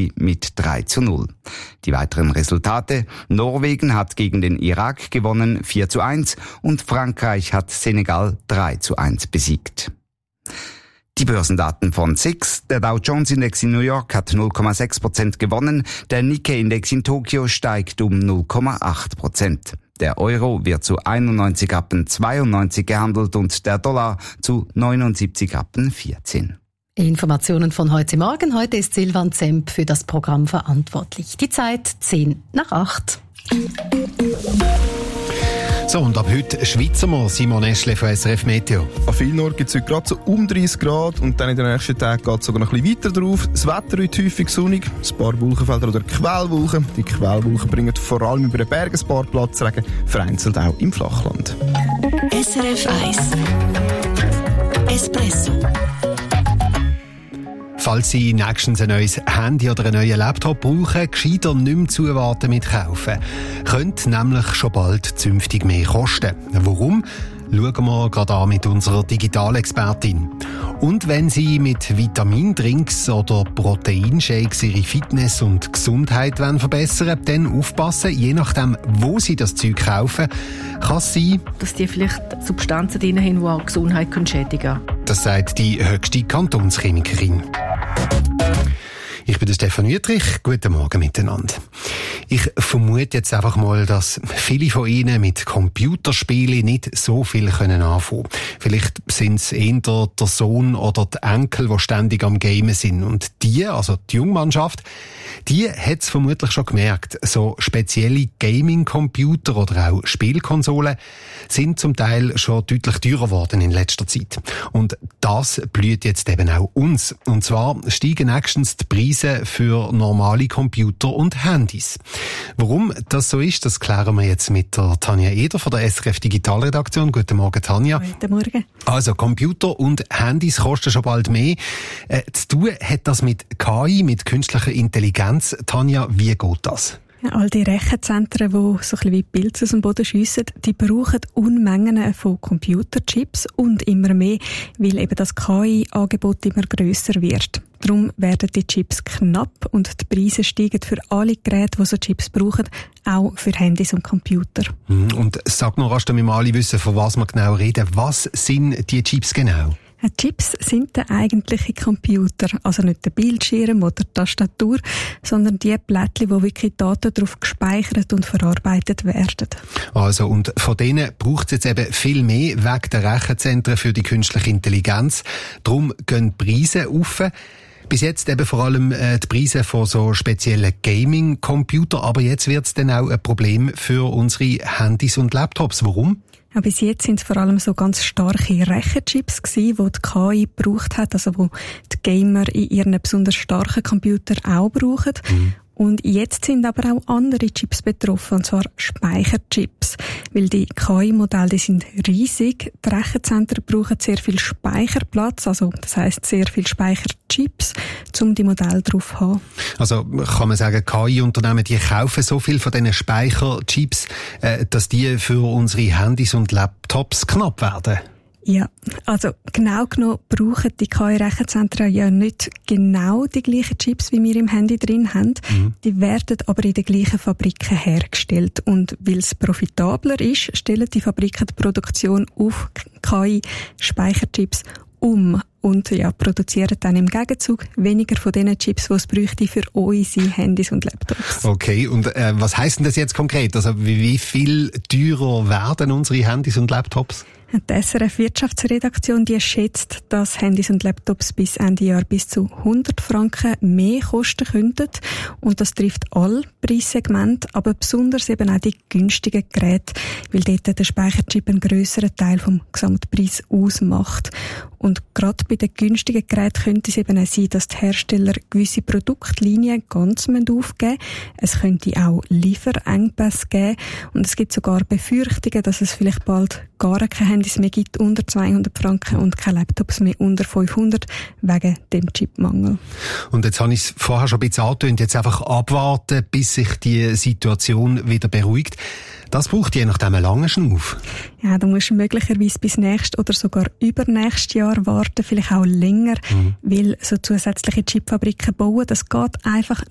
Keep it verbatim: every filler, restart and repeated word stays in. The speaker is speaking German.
Tschechei mit drei zu null. Die weiteren Resultate: Norwegen hat gegen den Irak gewonnen vier zu eins und Frankreich hat Senegal drei zu eins besiegt. Die Börsendaten von S I X. Der Dow Jones Index in New York hat null Komma sechs Prozent gewonnen, der Nikkei Index in Tokio steigt um null Komma acht Prozent. Der Euro wird zu einundneunzig Rappen zweiundneunzig gehandelt und der Dollar zu neunundsiebzig Rappen vierzehn. Informationen von heute Morgen. Heute ist Silvan Zemp für das Programm verantwortlich. Die Zeit zehn nach acht. So, und ab heute schweizen wir. Simon Eschle von S R F Meteo. An vielen Orten gibt es heute gerade so um dreißig Grad und dann in den nächsten Tagen geht es sogar noch ein bisschen weiter drauf. Das Wetter heute häufig sonnig, ein paar Wolkenfelder oder Quellwolken. Die Quellwolken bringen vor allem über den Bergen ein paar Platzregen, vereinzelt auch im Flachland. S R F eins Espresso. Falls Sie nächstens ein neues Handy oder einen neuen Laptop brauchen, gescheiter nicht mehr zuwarten mit kaufen. Könnte nämlich schon bald zünftig mehr kosten. Warum? Schauen wir gerade an mit unserer Digitalexpertin. Und wenn Sie mit Vitamindrinks oder Proteinshakes Ihre Fitness und Gesundheit verbessern wollen, dann aufpassen, je nachdem, wo Sie das Zeug kaufen, kann es sein, dass die vielleicht Substanzen drin haben, die auch die Gesundheit schädigen können. Das sagt die höchste Kantonschemikerin. Ich bin der Stefan Wüttrich. Guten Morgen miteinander. Ich vermute jetzt einfach mal, dass viele von Ihnen mit Computerspielen nicht so viel können anfangen. Vielleicht sind es eher der Sohn oder die Enkel, die ständig am Gamen sind. Und die, also die Jungmannschaft, die hat es vermutlich schon gemerkt. So spezielle Gaming-Computer oder auch Spielkonsolen sind zum Teil schon deutlich teurer geworden in letzter Zeit. Und das blüht jetzt eben auch uns. Und zwar steigen nächstens die Preise für normale Computer und Handys. Warum das so ist, das klären wir jetzt mit der Tanja Eder von der S R F Digitalredaktion. Guten Morgen, Tanja. Guten Morgen. Also Computer und Handys kosten schon bald mehr. Äh, zu tun hat das mit K I, mit künstlicher Intelligenz. Tanja, wie geht das? Ja, all die Rechenzentren, die so ein bisschen wie Pilze aus dem Boden schiessen, die brauchen Unmengen von Computerchips und immer mehr, weil eben das K I-Angebot immer grösser wird. Darum werden die Chips knapp und die Preise steigen für alle Geräte, die so Chips brauchen, auch für Handys und Computer. Und sag noch rasch, damit wir alle wissen, von was wir genau reden. Was sind die Chips genau? Chips sind der eigentliche Computer, also nicht der Bildschirm oder die Tastatur, sondern die Plättchen, wo wirklich Daten darauf gespeichert und verarbeitet werden. Also, und von denen braucht es jetzt eben viel mehr wegen der Rechenzentren für die künstliche Intelligenz. Darum gehen die Preise rauf. Bis jetzt eben vor allem äh, die Preise von so speziellen Gaming-Computer, aber jetzt wird es dann auch ein Problem für unsere Handys und Laptops. Warum? Ja, bis jetzt sind es vor allem so ganz starke Rechenchips gewesen, die die K I gebraucht hat, also wo die Gamer in ihren besonders starken Computer auch brauchen. Mhm. Und jetzt sind aber auch andere Chips betroffen, und zwar Speicherchips. Weil die K I-Modelle, die sind riesig. Die Rechenzentren brauchen sehr viel Speicherplatz, also das heisst sehr viel Speicherchips, um die Modelle drauf zu haben. Also kann man sagen, K I-Unternehmen, die kaufen so viel von diesen Speicherchips, äh, dass die für unsere Handys und Laptops knapp werden? Ja, also genau genommen brauchen die K I-Rechenzentren ja nicht genau die gleichen Chips, wie wir im Handy drin haben. Mhm. Die werden aber in den gleichen Fabriken hergestellt. Und weil es profitabler ist, stellen die Fabriken die Produktion auf K I-Speicherchips um und ja, produzieren dann im Gegenzug weniger von den Chips, die es bräuchte für unsere Handys und Laptops. Okay, und äh, was heisst denn das jetzt konkret? Also wie, wie viel teurer werden unsere Handys und Laptops? Die S R F-Wirtschaftsredaktion, die schätzt, dass Handys und Laptops bis Ende Jahr bis zu hundert Franken mehr kosten könnten. Und das trifft alle Preissegmente, aber besonders eben auch die günstigen Geräte, weil dort der Speicherchip einen grösseren Teil vom Gesamtpreis ausmacht. Und gerade bei den günstigen Geräten könnte es eben auch sein, dass die Hersteller gewisse Produktlinien ganz aufgeben müssen. Es könnte auch Lieferengpässe geben. Und es gibt sogar Befürchtungen, dass es vielleicht bald gar keine Handys mehr gibt unter zweihundert Franken und keine Laptops mehr unter fünfhundert wegen dem Chipmangel. Und jetzt habe ich es vorher schon ein bisschen angetönt, jetzt einfach abwarten, bis sich die Situation wieder beruhigt. Das braucht je nachdem einen langen Schnuff. Ja, da musst du möglicherweise bis nächstes oder sogar übernächstes Jahr warten, vielleicht auch länger, mhm. weil so zusätzliche Chipfabriken bauen, das geht einfach